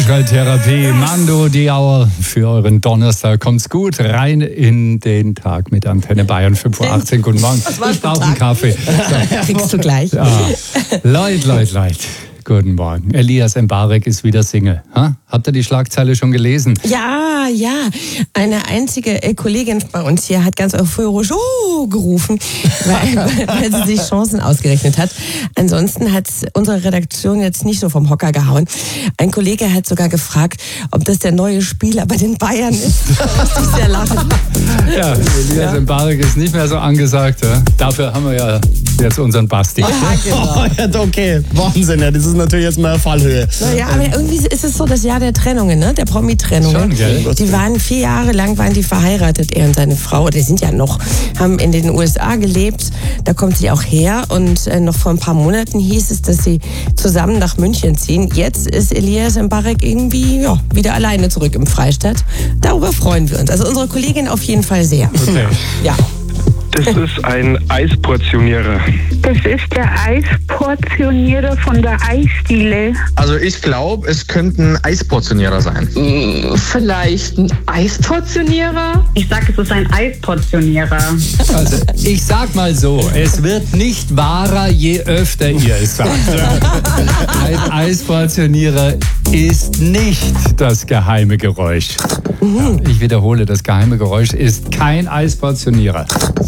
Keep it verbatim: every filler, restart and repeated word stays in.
Ultraschalltherapie, Mando Diauer für euren Donnerstag. Kommt's gut rein in den Tag mit Antenne Bayern fünf Uhr achtzehn. Guten Morgen. Ich brauche einen Kaffee. So. Kriegst du gleich. Ja. Leute, Leute, Leute. Guten Morgen. Elias Mbarek ist wieder Single. Ha? Habt ihr die Schlagzeile schon gelesen? Ja, ja. Eine einzige äh, Kollegin bei uns hier hat ganz euphorisch oh, gerufen, weil, weil sie sich Chancen ausgerechnet hat. Ansonsten hat unsere Redaktion jetzt nicht so vom Hocker gehauen. Ein Kollege hat sogar gefragt, ob das der neue Spieler bei den Bayern ist. Das ist sehr lachen. Ja, Elias ja. Mbarek ist nicht mehr so angesagt. Ja? Dafür haben wir ja jetzt unseren Basti. Ja, genau. Oh, ja, okay, Wahnsinn. Ja, das ist natürlich jetzt mal Fallhöhe. Naja, aber irgendwie ist es so das Jahr der Trennungen, ne? Der Promi-Trennungen. Schon, gell? Die waren vier Jahre lang waren die verheiratet, er und seine Frau. Die sind ja noch, haben in den U S A gelebt. Da kommt sie auch her. Und äh, noch vor ein paar Monaten hieß es, dass sie zusammen nach München ziehen. Jetzt ist Elias Mbarek irgendwie ja, wieder alleine zurück im Freistaat. Darüber freuen wir uns. Also unsere Kollegin auf jeden Fall sehr. Okay. Ja. Das ist ein Eisportionierer. Das ist der Eisportionierer von der Eisdiele. Also ich glaube, es könnte ein Eisportionierer sein. Vielleicht ein Eisportionierer? Ich sage, es ist ein Eisportionierer. Also, ich sag mal so, es wird nicht wahrer, je öfter ihr es sagt. Ein Eisportionierer ist nicht das geheime Geräusch. Ich wiederhole, das geheime Geräusch ist kein Eisportionierer.